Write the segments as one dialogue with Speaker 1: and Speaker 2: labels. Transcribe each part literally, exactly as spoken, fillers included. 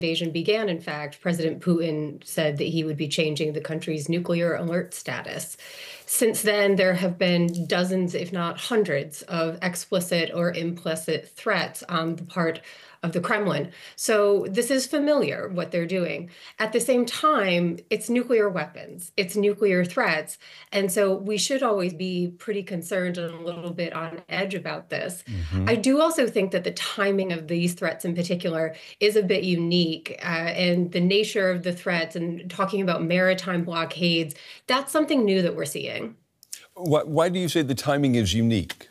Speaker 1: invasion began, in fact, President Putin said that he would be changing the country's nuclear alert status. Since then, there have been dozens, if not hundreds, of explicit or implicit threats on the part of the Kremlin. So this is familiar, what they're doing. At the same time, it's nuclear weapons, it's nuclear threats. And so we should always be pretty concerned and a little bit on edge about this.
Speaker 2: Mm-hmm.
Speaker 1: I do also think that the timing of these threats in particular is a bit unique, uh, and the nature of the threats and talking about maritime blockades, that's something new that we're seeing.
Speaker 2: Why, why do you say the timing is unique?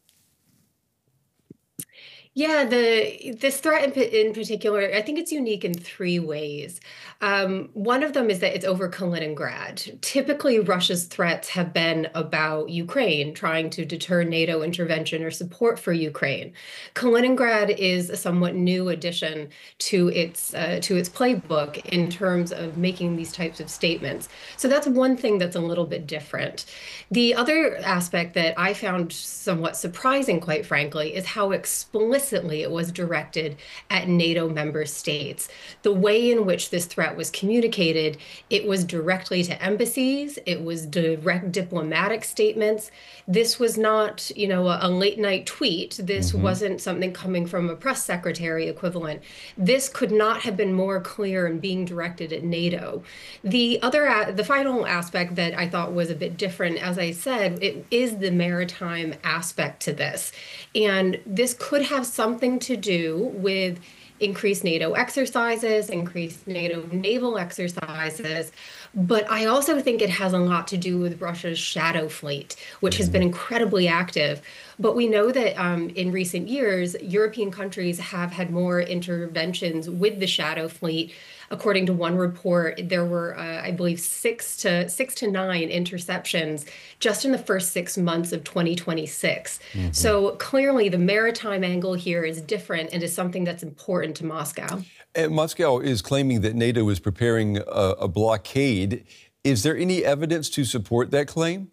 Speaker 1: Yeah, the this threat in, in particular, I think it's unique in three ways. Um, one of them is that it's over Kaliningrad. Typically, Russia's threats have been about Ukraine, trying to deter NATO intervention or support for Ukraine. Kaliningrad is a somewhat new addition to its uh, to its playbook in terms of making these types of statements. So that's one thing that's a little bit different. The other aspect that I found somewhat surprising, quite frankly, is how explicit it was directed at NATO member states. The way in which this threat was communicated, it was directly to embassies, it was direct diplomatic statements. This was not, you know, a, a late night tweet. This mm-hmm. wasn't something coming from a press secretary equivalent. This could not have been more clear in being directed at NATO. The other, the final aspect that I thought was a bit different, as I said, it is the maritime aspect to this. And this could have something to do with increased NATO exercises, increased NATO naval exercises. But I also think it has a lot to do with Russia's shadow fleet, which has been incredibly active. But we know that um, in recent years, European countries have had more interventions with the shadow fleet. According to one report, there were, uh, I believe, six to six to nine interceptions just in the first six months of twenty twenty-six. Mm-hmm. So clearly, the maritime angle here is different and is something that's important to Moscow.
Speaker 2: And Moscow is claiming that NATO is preparing a, a blockade. Is there any evidence to support that claim?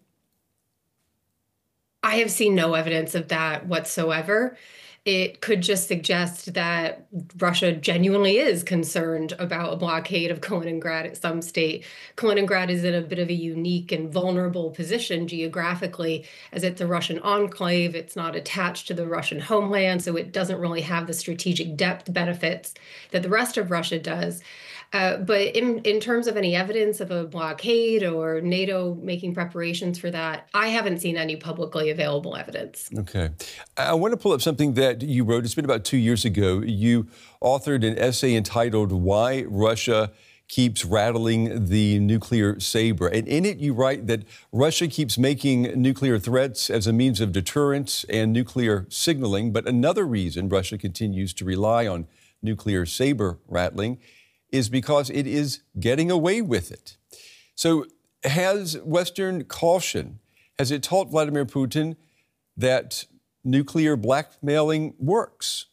Speaker 1: I have seen no evidence of that whatsoever. It could just suggest that Russia genuinely is concerned about a blockade of Kaliningrad at some state. Kaliningrad is in a bit of a unique and vulnerable position geographically, as it's a Russian enclave. It's not attached to the Russian homeland, so it doesn't really have the strategic depth benefits that the rest of Russia does. Uh, but in, in terms of any evidence of a blockade or NATO making preparations for that, I haven't seen any publicly available evidence.
Speaker 2: Okay. I want to pull up something that you wrote. It's been about two years ago. You authored an essay entitled "Why Russia Keeps Rattling the Nuclear Saber." And in it, you write that Russia keeps making nuclear threats as a means of deterrence and nuclear signaling. But another reason Russia continues to rely on nuclear saber rattling is because it is getting away with it. So has Western caution, has it taught Vladimir Putin that nuclear blackmailing works?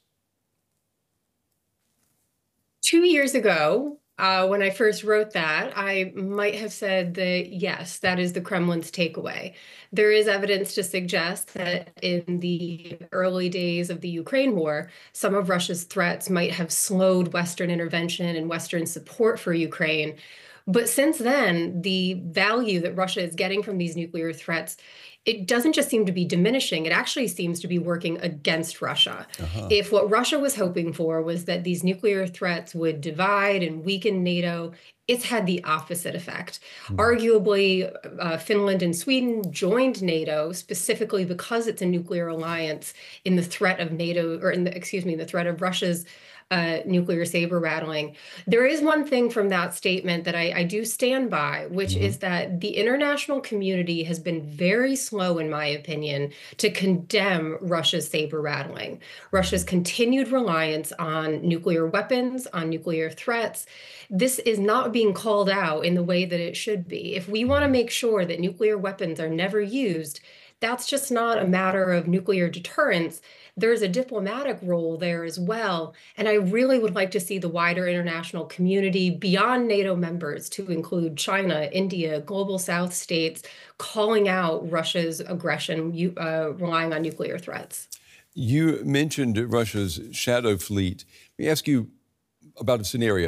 Speaker 1: Two years ago, uh, when I first wrote that, I might have said that, yes, that is the Kremlin's takeaway. There is evidence to suggest that in the early days of the Ukraine war, some of Russia's threats might have slowed Western intervention and Western support for Ukraine. But since then, the value that Russia is getting from these nuclear threats, it doesn't just seem to be diminishing. It actually seems to be working against Russia. Uh-huh. If what Russia was hoping for was that these nuclear threats would divide and weaken NATO, it's had the opposite effect. Mm. Arguably, uh, Finland and Sweden joined NATO specifically because it's a nuclear alliance in the threat of NATO, or in the, excuse me, the threat of Russia's Uh, nuclear saber rattling. There is one thing from that statement that I, I do stand by, which mm-hmm. is that the international community has been very slow, in my opinion, to condemn Russia's saber rattling. Russia's continued reliance on nuclear weapons, on nuclear threats. This is not being called out in the way that it should be. If we want to make sure that nuclear weapons are never used, that's just not a matter of nuclear deterrence. There's a diplomatic role there as well. And I really would like to see the wider international community beyond NATO members, to include China, India, global South states, calling out Russia's aggression, uh, relying on nuclear threats.
Speaker 2: You mentioned Russia's shadow fleet. Let me ask you about a scenario.